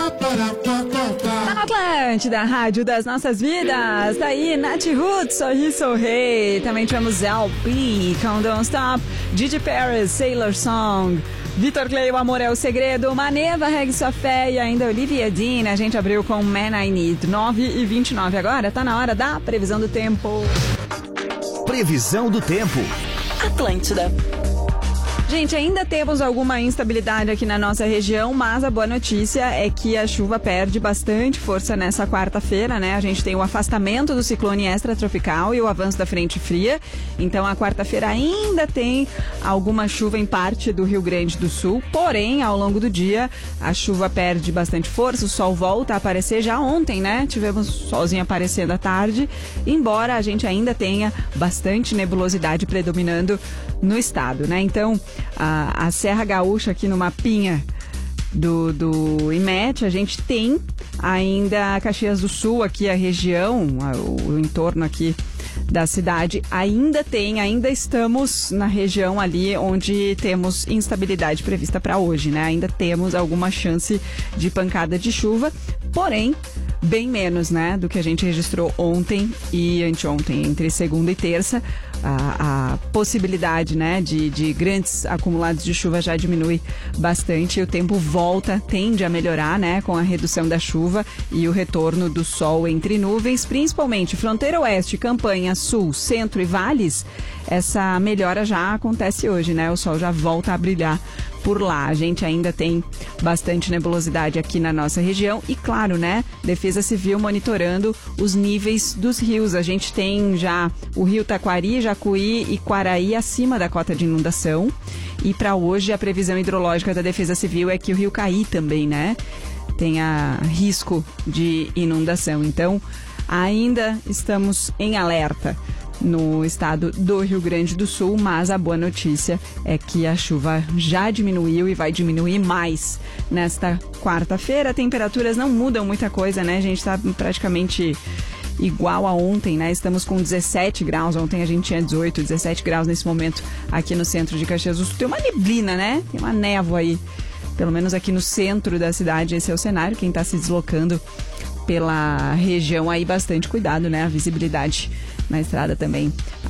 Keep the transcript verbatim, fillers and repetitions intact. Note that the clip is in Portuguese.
Tá na Atlântida, rádio das nossas vidas. Tá aí, Nath Roots, Sorri Sou Rei. Também tivemos L P, com Don't Stop, Didi Paris, Sailor Song, Vitor Clay, O Amor é o Segredo, Maneva, Regue Sua Fé e ainda Olivia Dean. A gente abriu com Man I Need. nove e vinte e nove agora, tá na hora da previsão do tempo. Previsão do tempo. Atlântida. Gente, ainda temos alguma instabilidade aqui na nossa região, mas a boa notícia é que a chuva perde bastante força nessa quarta-feira, né? A gente tem o afastamento do ciclone extratropical e o avanço da frente fria. Então, a quarta-feira ainda tem alguma chuva em parte do Rio Grande do Sul. Porém, ao longo do dia, a chuva perde bastante força, o sol volta a aparecer. Já ontem, né? Tivemos solzinho aparecendo à tarde, embora a gente ainda tenha bastante nebulosidade predominando no estado, né? Então, a, a Serra Gaúcha aqui no mapinha do, do I M E T, a gente tem ainda Caxias do Sul, aqui a região, o, o entorno aqui da cidade, ainda tem, ainda estamos na região ali onde temos instabilidade prevista para hoje, né? Ainda temos alguma chance de pancada de chuva, porém, bem menos, né, do que a gente registrou ontem e anteontem, entre segunda e terça. A, a possibilidade, né, de, de grandes acumulados de chuva já diminui bastante e o tempo volta, tende a melhorar, né, com a redução da chuva e o retorno do sol entre nuvens, principalmente fronteira oeste, campanha, sul, centro e vales. Essa melhora já acontece hoje, né, o sol já volta a brilhar por lá. A gente ainda tem bastante nebulosidade aqui na nossa região e, claro, né, Defesa Civil monitorando os níveis dos rios. A gente tem já o rio Taquari, Jacuí e Quaraí acima da cota de inundação. E para hoje a previsão hidrológica da Defesa Civil é que o rio Caí também, né, tenha risco de inundação. Então, ainda estamos em alerta no estado do Rio Grande do Sul, mas a boa notícia é que a chuva já diminuiu e vai diminuir mais nesta quarta-feira. Temperaturas não mudam muita coisa, né? A gente está praticamente igual a ontem, né? Estamos com dezessete graus, ontem a gente tinha dezoito, dezessete graus nesse momento aqui no centro de Caxias do Sul. Tem uma neblina, né? Tem uma névoa aí, pelo menos aqui no centro da cidade. Esse é o cenário. Quem está se deslocando pela região aí, bastante cuidado, né? A visibilidade na estrada também